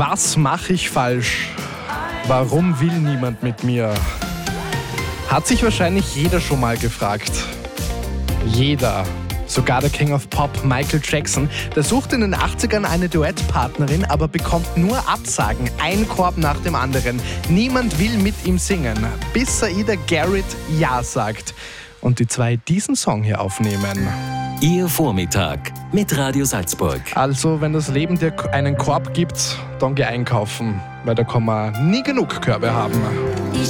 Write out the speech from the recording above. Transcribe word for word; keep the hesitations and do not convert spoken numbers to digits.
Was mache ich falsch? Warum will niemand mit mir? Hat sich wahrscheinlich jeder schon mal gefragt. Jeder. Sogar der King of Pop, Michael Jackson, der sucht in den achtzigern eine Duettpartnerin, aber bekommt nur Absagen, ein Korb nach dem anderen. Niemand will mit ihm singen, bis Saida Garrett Ja sagt. Und die zwei diesen Song hier aufnehmen. Ihr Vormittag mit Radio Salzburg. Also, wenn das Leben dir einen Korb gibt, dann geh einkaufen, weil da kann man nie genug Körbe haben.